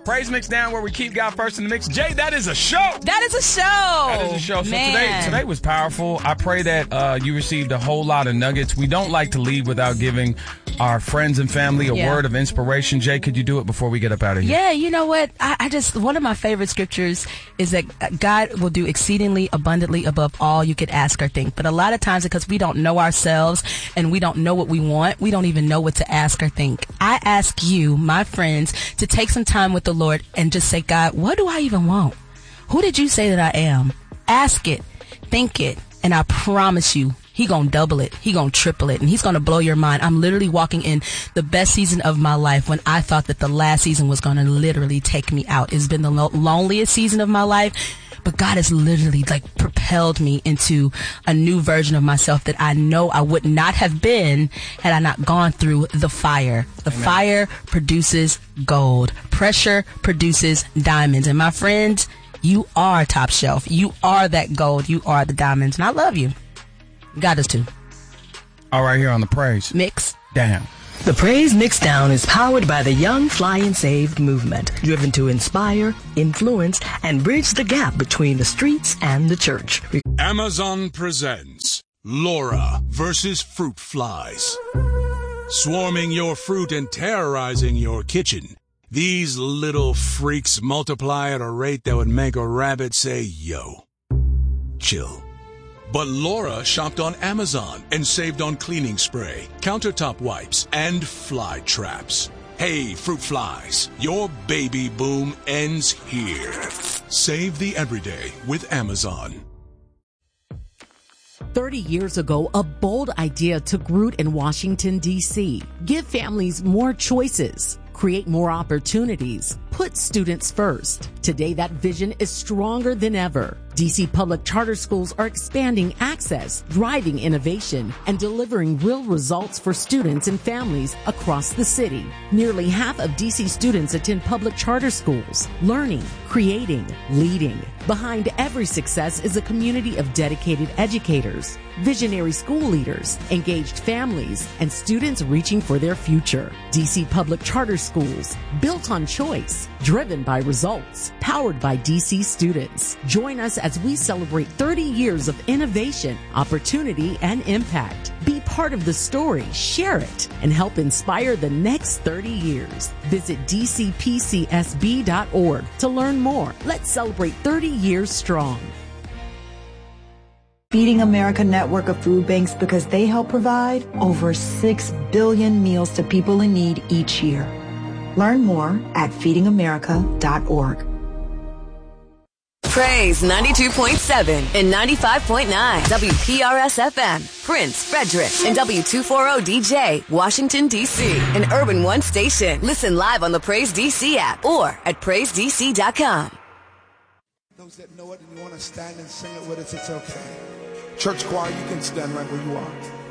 Praise Mix Down, where we keep God first in the mix. Jay, that is a show. That is a show. That is a show. So today was powerful. I pray that you received a whole lot of nuggets. We don't like to leave without giving our friends and family a word of inspiration. Jay, could you do it before we get up out of here? Yeah, you know what? I just, one of my favorite scriptures is that God will do exceedingly abundantly above all you could ask or think. But a lot of times, because we don't know ourselves and we don't know what we want, we don't even know what to ask or think. I ask you, my friends, to take some time with the Lord and just say, God, what do I even want? Who did you say that I am? Ask it, think it, and I promise you, He gonna double it. He gonna triple it. And He's gonna blow your mind. I'm literally walking in the best season of my life when I thought that the last season was gonna literally take me out. It's been the loneliest season of my life. But God has literally propelled me into a new version of myself that I know I would not have been had I not gone through the fire. The fire produces gold. Pressure produces diamonds. And my friends, you are top shelf. You are that gold. You are the diamonds. And I love you. God does too. All right, here on the Praise Mix Down. The Praise Mixdown is powered by the Young Fly and Saved movement, driven to inspire, influence, and bridge the gap between the streets and the church. Amazon presents Laura versus Fruit Flies. Swarming your fruit and terrorizing your kitchen, these little freaks multiply at a rate that would make a rabbit say, yo. Chill. But Laura shopped on Amazon and saved on cleaning spray, countertop wipes, and fly traps. Hey, fruit flies, your baby boom ends here. Save the everyday with Amazon. 30 years ago, a bold idea took root in Washington, D.C. Give families more choices, create more opportunities, put students first. Today, that vision is stronger than ever. DC public charter schools are expanding access, driving innovation, and delivering real results for students and families across the city. Nearly half of DC students attend public charter schools, learning, creating, leading. Behind every success is a community of dedicated educators, visionary school leaders, engaged families, and students reaching for their future. DC public charter schools, built on choice, driven by results, powered by DC students. Join us as we celebrate 30 years of innovation, opportunity, and impact. Be part of the story, share it, and help inspire the next 30 years. Visit dcpcsb.org to learn more. Let's celebrate 30 years strong. Feeding America network of food banks because they help provide over 6 billion meals to people in need each year. Learn more at feedingamerica.org. Praise 92.7 and 95.9 WPRS FM, Prince, Frederick, and W240DJ, Washington, D.C., an Urban One station. Listen live on the Praise DC app or at PraiseDC.com. Those that know it and you want to stand and sing it with us, it's okay. Church choir, you can stand right where you are.